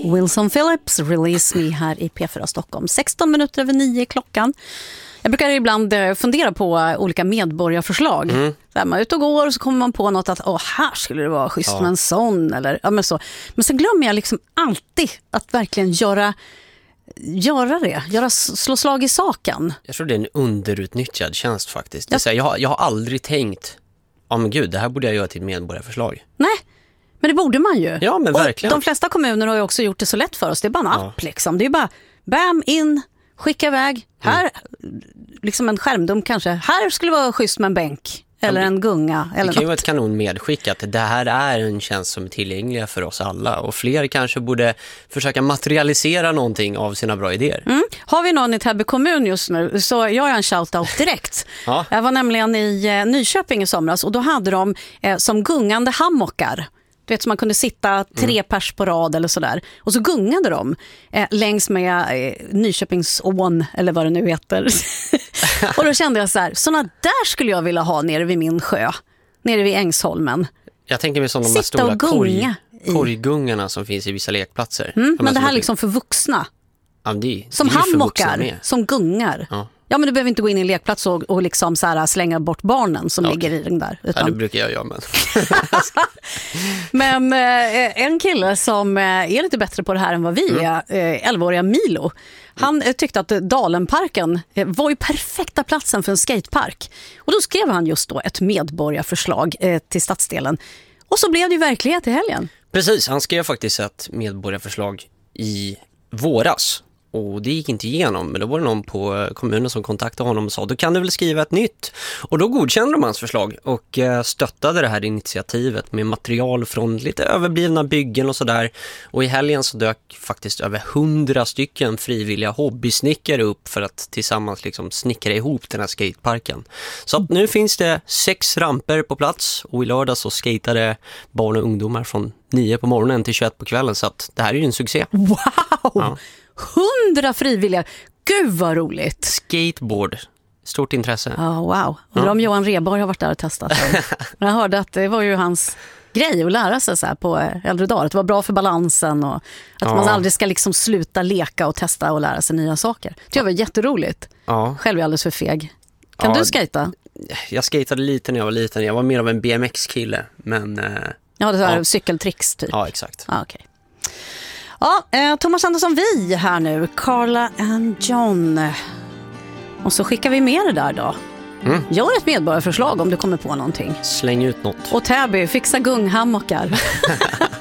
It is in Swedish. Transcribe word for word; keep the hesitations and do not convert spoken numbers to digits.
Wilson Phillips, Release Me här i P fyra Stockholm. sexton minuter över nio klockan. Jag brukar ibland fundera på olika medborgarförslag. Mm. Så här, man är ute och går och så kommer man på något att åh, här skulle det vara schysst ja. med en sån. Eller, ja, men, så. men så glömmer jag liksom alltid att verkligen göra, göra det. Göra, slå slag i saken. Jag tror det är en underutnyttjad tjänst faktiskt. Det är så här, jag, har, jag har aldrig tänkt, ja oh, men gud, det här borde jag göra till ett medborgarförslag. Nej. Men det borde man ju. Ja, men verkligen. Och de flesta kommuner har ju också gjort det så lätt för oss. Det är bara en app ja. liksom. Det är bara bam, in, skicka iväg. Här, mm. liksom en skärmdump kanske. Här skulle vara schysst med en bänk. Eller en gunga. Eller det kan ju något. vara ett kanon medskick att det här är en tjänst som är tillgängliga för oss alla. Och fler kanske borde försöka materialisera någonting av sina bra idéer. Mm. Har vi någon i Täby kommun just nu så jag gör en shoutout direkt. ja. Jag var nämligen i eh, Nyköping i somras och då hade de eh, som gungande hammockar. Du vet, så man kunde sitta tre mm. pers på rad eller sådär. Och så gungade de eh, längs med eh, Nyköpingsån eller vad det nu heter. Och då kände jag så här, såna där skulle jag vilja ha nere vid min sjö. Nere vid Ängsholmen. Jag tänker mig som de här stora korg, korggungarna som finns i vissa lekplatser. Mm, men det här är liksom för vuxna. Ja, det, som det är hammockar, som gungar. Ja. Ja, men du behöver inte gå in i en lekplats och, och liksom så här slänga bort barnen som ja, ligger i den där. Utan... Ja, det brukar jag göra. Men, men eh, en kille som eh, är lite bättre på det här än vad vi är, eh, elvaåriga Milo, han eh, tyckte att Dalenparken eh, var ju perfekta platsen för en skatepark. Och då skrev han just då ett medborgarförslag eh, till stadsdelen. Och så blev det ju verklighet i helgen. Precis, han skrev faktiskt ett medborgarförslag i våras. Och det gick inte igenom, men då var det någon på kommunen som kontaktade honom och sa, då kan du väl skriva ett nytt. Och då godkände de hans förslag och stöttade det här initiativet med material från lite överblivna byggen och sådär. Och i helgen så dök faktiskt över hundra stycken frivilliga hobbysnickare upp för att tillsammans liksom snickra ihop den här skateparken. Så att nu finns det sex ramper på plats och i lördag så skatade barn och ungdomar från nio på morgonen till tjugoett på kvällen, så att det här är ju en succé. Wow! Ja. Hundra frivilliga. Gud vad roligt. Skateboard. Stort intresse. Oh, wow. Undrar ja. om Johan Rheborg har varit där och testat. Jag hörde att det var ju hans grej att lära sig så här på äldre dagar. Att det var bra för balansen och att ja. man aldrig ska liksom sluta leka och testa och lära sig nya saker. Det var jätteroligt. Ja. Själv är jag alldeles för feg. Kan ja. du skata? Jag skatade lite när jag var liten. Jag var mer av en B M X-kille. Men, ja, det var ja. cykeltricks typ. Ja, exakt. Ah, okej. Okay. Ja, eh, Thomas Andersson vi här nu, Carla and John. Och så skickar vi med det där då. Mm. Gör ett medborgarförslag om du kommer på någonting. Släng ut något. Och Täby, fixa gunghammockar.